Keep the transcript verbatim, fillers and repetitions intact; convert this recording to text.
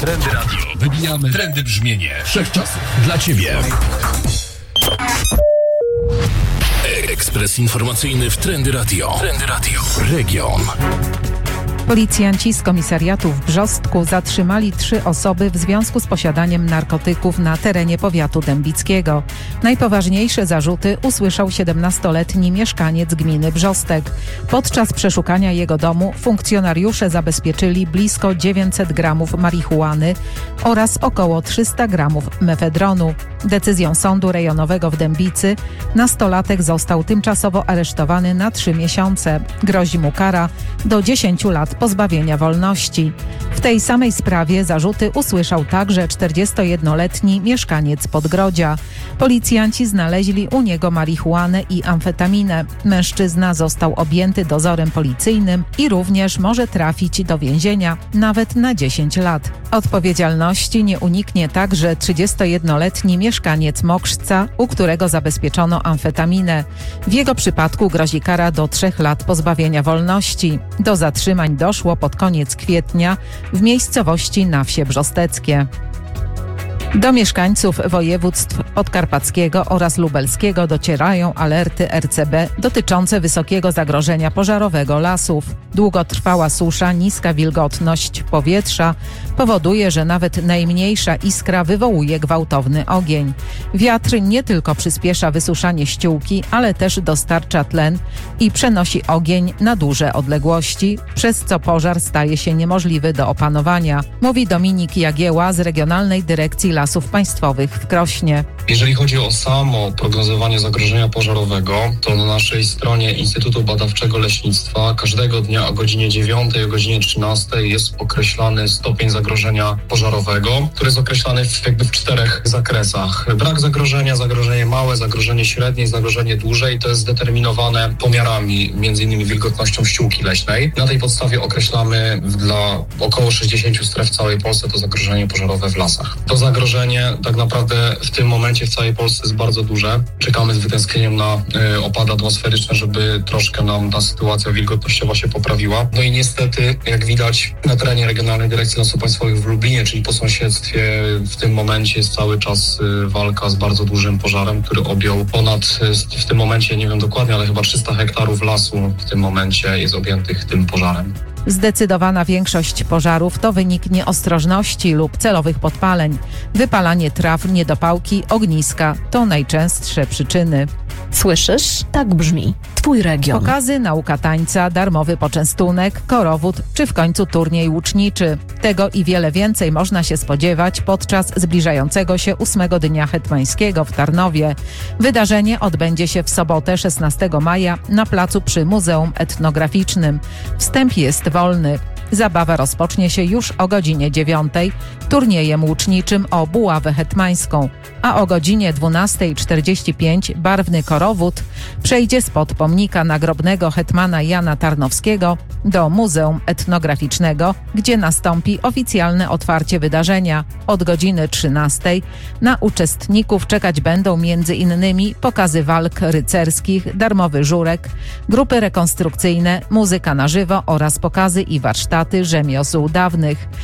Trendy Radio. Wybijamy trendy brzmienie wszechczasów dla Ciebie. Ekspres informacyjny w Trendy Radio. Trendy Radio. Region. Policjanci z komisariatu w Brzostku zatrzymali trzy osoby w związku z posiadaniem narkotyków na terenie powiatu dębickiego. Najpoważniejsze zarzuty usłyszał siedemnastoletni mieszkaniec gminy Brzostek. Podczas przeszukania jego domu funkcjonariusze zabezpieczyli blisko dziewięćset gramów marihuany oraz około trzysta gramów mefedronu. Decyzją Sądu Rejonowego w Dębicy nastolatek został tymczasowo aresztowany na trzy miesiące. Grozi mu kara do dziesięciu lat pozbawienia wolności. W tej samej sprawie zarzuty usłyszał także czterdziestojednoletni mieszkaniec Podgrodzia. Policjanci znaleźli u niego marihuanę i amfetaminę. Mężczyzna został objęty dozorem policyjnym i również może trafić do więzienia nawet na dziesięć lat. Odpowiedzialności nie uniknie także trzydziestojednoletni mieszkaniec Mokrzca, u którego zabezpieczono amfetaminę. W jego przypadku grozi kara do trzech lat pozbawienia wolności. Do zatrzymań doszło pod koniec kwietnia w miejscowości na Wsie Brzosteckie. Do mieszkańców województw podkarpackiego oraz lubelskiego docierają alerty R C B dotyczące wysokiego zagrożenia pożarowego lasów. Długotrwała susza, niska wilgotność powietrza powoduje, że nawet najmniejsza iskra wywołuje gwałtowny ogień. Wiatr nie tylko przyspiesza wysuszanie ściółki, ale też dostarcza tlen i przenosi ogień na duże odległości, przez co pożar staje się niemożliwy do opanowania, mówi Dominik Jagieła z Regionalnej Dyrekcji Lasów Państwowych w Krośnie. Jeżeli chodzi o samo prognozowanie zagrożenia pożarowego, to na naszej stronie Instytutu Badawczego Leśnictwa każdego dnia o godzinie dziewiątej, o godzinie trzynastej jest określany stopień zagrożenia pożarowego, który jest określany w, jakby w czterech zakresach. Brak zagrożenia, zagrożenie małe, zagrożenie średnie, zagrożenie duże i to jest zdeterminowane pomiarami, między innymi wilgotnością ściółki leśnej. Na tej podstawie określamy dla około sześćdziesięciu stref w całej Polsce to zagrożenie pożarowe w lasach. To zagrożenie tak naprawdę w tym momencie w całej Polsce jest bardzo duże. Czekamy z wytęsknieniem na y, opady atmosferyczne, żeby troszkę nam ta sytuacja wilgotnościowa się poprawiła. No i niestety, jak widać na terenie Regionalnej Dyrekcji Lasów Państwowych w Lublinie, czyli po sąsiedztwie, w tym momencie jest cały czas y, walka z bardzo dużym pożarem, który objął ponad, y, w tym momencie, nie wiem dokładnie, ale chyba trzysta hektarów lasu w tym momencie jest objętych tym pożarem. Zdecydowana większość pożarów to wynik nieostrożności lub celowych podpaleń. Wypalanie traw, niedopałki, ogniska to najczęstsze przyczyny. Słyszysz? Tak brzmi Twój region. Pokazy, nauka tańca, darmowy poczęstunek, korowód czy w końcu turniej łuczniczy. Tego i wiele więcej można się spodziewać podczas zbliżającego się ósmego Dnia Hetmańskiego w Tarnowie. Wydarzenie odbędzie się w sobotę szesnastego maja na placu przy Muzeum Etnograficznym. Wstęp jest wolny. Zabawa rozpocznie się już o godzinie dziewiątej turniejem łuczniczym o buławę hetmańską, a o godzinie dwunastej czterdzieści pięć barwny korowód przejdzie spod pomnika nagrobnego hetmana Jana Tarnowskiego do Muzeum Etnograficznego, gdzie nastąpi oficjalne otwarcie wydarzenia. Od godziny trzynastej na uczestników czekać będą między innymi pokazy walk rycerskich, darmowy żurek, grupy rekonstrukcyjne, muzyka na żywo oraz pokazy i warsztaty rzemiosł dawnych.